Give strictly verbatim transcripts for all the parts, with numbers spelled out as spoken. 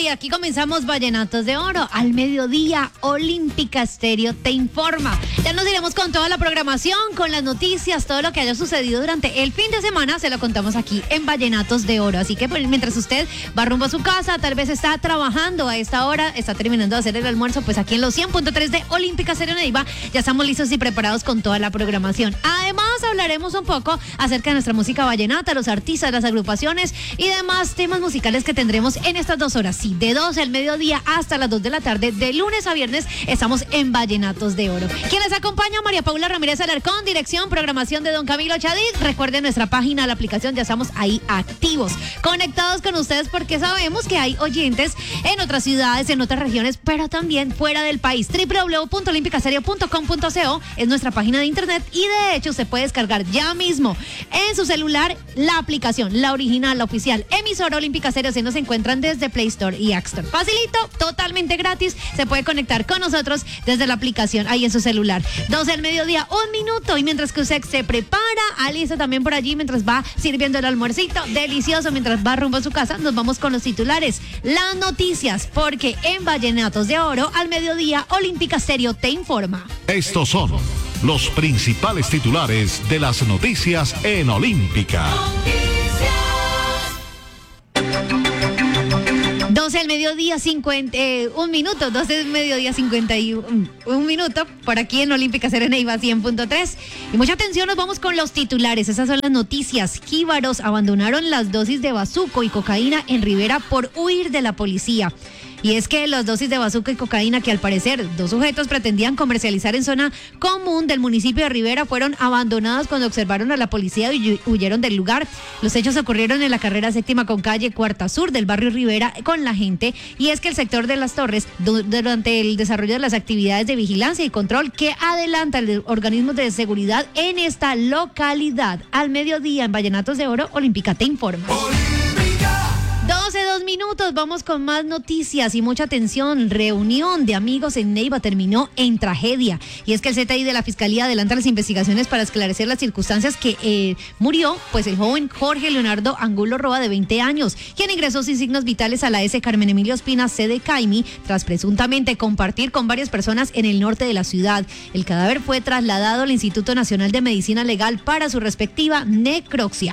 y aquí comenzamos Vallenatos de Oro. Al mediodía, Olímpica Estéreo te informa. Ya nos iremos con toda la programación, con las noticias, todo lo que haya sucedido durante el fin de semana, se lo contamos aquí en Vallenatos de Oro. Así que pues, mientras usted va rumbo a su casa, tal vez está trabajando a esta hora, está terminando de hacer el almuerzo, pues aquí en los cien punto tres de Olímpica Estéreo Neiva ya estamos listos y preparados con toda la programación. Además, hablaremos un poco acerca de nuestra música vallenata, los artistas, las agrupaciones y demás temas musicales que tendremos en estas dos horas. Sí, de doce al mediodía hasta las dos de la tarde, de lunes a viernes, estamos en Vallenatos de Oro. Quien les acompaña, María Paula Ramírez Alarcón, dirección, programación de don Camilo Chadid. Recuerden nuestra página, la aplicación, ya estamos ahí activos, conectados con ustedes porque sabemos que hay oyentes en otras ciudades, en otras regiones, pero también fuera del país. doble u doble u doble u punto olímpica estéreo punto com punto co es nuestra página de internet y de hecho se puede descargar ya mismo en su celular la aplicación, la original, la oficial, emisora Olímpica Estéreo, si nos encuentran desde Play Store y App Store. Facilito, totalmente gratis, se puede conectar con nosotros desde la aplicación ahí en su celular. doce del mediodía, un minuto, y mientras que usted se prepara, alista también por allí mientras va sirviendo el almuercito, delicioso, mientras va rumbo a su casa, nos vamos con los titulares, las noticias, porque en Vallenatos de Oro, al mediodía, Olímpica Estéreo te informa. Estos son los principales titulares de las noticias en Olímpica. doce al mediodía, cincuenta, eh, un minuto, doce del mediodía, cincuenta y un, un minuto, por aquí en Olímpica Estéreo Neiva cien punto tres. Y mucha atención, nos vamos con los titulares, esas son las noticias. Jíbaros abandonaron las dosis de bazuco y cocaína en Rivera por huir de la policía. Y es que las dosis de bazuca y cocaína que al parecer dos sujetos pretendían comercializar en zona común del municipio de Rivera fueron abandonadas cuando observaron a la policía y huyeron del lugar. Los hechos ocurrieron en la carrera séptima con calle Cuarta Sur del barrio Rivera con la gente. Y es que el sector de Las Torres, du- durante el desarrollo de las actividades de vigilancia y control que adelanta el organismo de seguridad en esta localidad. Al mediodía en Vallenatos de Oro, Olímpica te informa. doce, dos minutos, vamos con más noticias y mucha atención. Reunión de amigos en Neiva terminó en tragedia. Y es que el Z I de la Fiscalía adelanta las investigaciones para esclarecer las circunstancias que eh, murió pues el joven Jorge Leonardo Angulo Roa, de veinte años, quien ingresó sin signos vitales a la S Carmen Emilio Espina, sede Caimi, tras presuntamente compartir con varias personas en el norte de la ciudad. El cadáver fue trasladado al Instituto Nacional de Medicina Legal para su respectiva necropsia.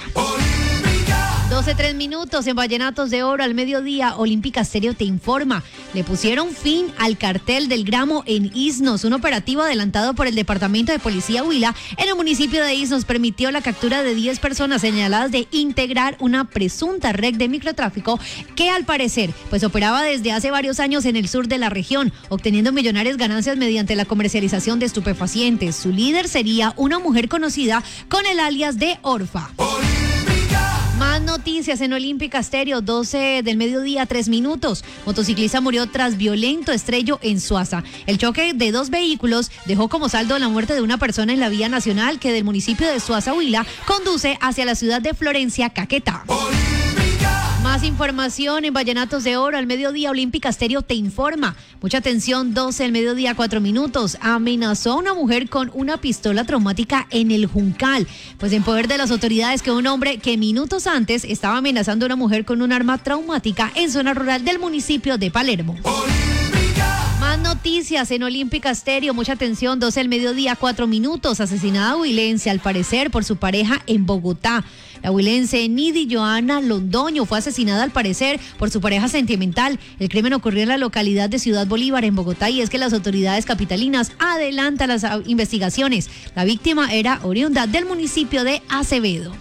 doce, tres minutos en Vallenatos de Oro, al mediodía, Olímpica Estéreo te informa. Le pusieron fin al cartel del gramo en Isnos. Un operativo adelantado por el Departamento de Policía Huila en el municipio de Isnos permitió la captura de diez personas señaladas de integrar una presunta red de microtráfico que al parecer pues operaba desde hace varios años en el sur de la región, obteniendo millonarias ganancias mediante la comercialización de estupefacientes. Su líder sería una mujer conocida con el alias de Orfa. Más noticias en Olímpica Estéreo, doce del mediodía, tres minutos. Motociclista murió tras violento estrello en Suaza. El choque de dos vehículos dejó como saldo la muerte de una persona en la vía nacional que del municipio de Suaza, Huila, conduce hacia la ciudad de Florencia, Caquetá. Más información en Vallenatos de Oro, al mediodía, Olímpica Estéreo te informa. Mucha atención, doce del mediodía, cuatro minutos. Amenazó a una mujer con una pistola traumática en el Juncal. Pues en poder de las autoridades que un hombre que minutos antes estaba amenazando a una mujer con un arma traumática en zona rural del municipio de Palermo. Más noticias en Olímpica Estéreo, mucha atención, doce del mediodía, cuatro minutos. Asesinada huilense, al parecer, por su pareja en Bogotá. La huilense Nidy Joana Londoño fue asesinada al parecer por su pareja sentimental. El crimen ocurrió en la localidad de Ciudad Bolívar, en Bogotá, y es que las autoridades capitalinas adelantan las investigaciones. La víctima era oriunda del municipio de Acevedo.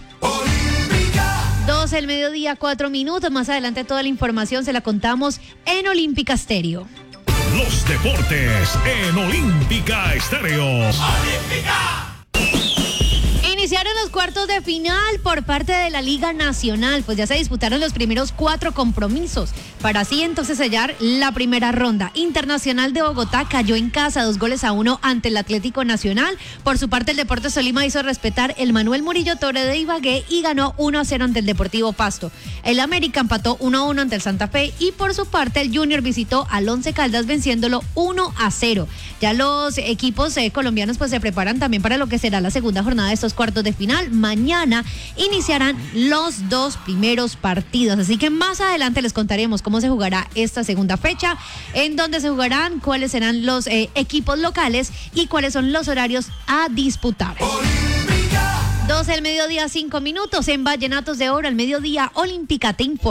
doce del mediodía, cuatro minutos. Más adelante toda la información se la contamos en Olímpica Estéreo. Los deportes en Olímpica Estéreo. ¡Olímpica! Iniciaron los cuartos de final por parte de la Liga Nacional, pues ya se disputaron los primeros cuatro compromisos, para así entonces sellar la primera ronda. Internacional de Bogotá cayó en casa dos goles a uno ante el Atlético Nacional. Por su parte, el Deportes Tolima hizo respetar el Manuel Murillo Toro de Ibagué y ganó uno a cero ante el Deportivo Pasto. El América empató uno a uno ante el Santa Fe y por su parte el Junior visitó al Once Caldas venciéndolo uno a cero. Ya los equipos eh, colombianos pues se preparan también para lo que será la segunda jornada de estos cuartos de final. Mañana iniciarán los dos primeros partidos, así que más adelante les contaremos cómo cómo se jugará esta segunda fecha, en dónde se jugarán, cuáles serán los eh, equipos locales y cuáles son los horarios a disputar. doce del mediodía, cinco minutos en Vallenatos de Oro al mediodía. Olímpica te informa.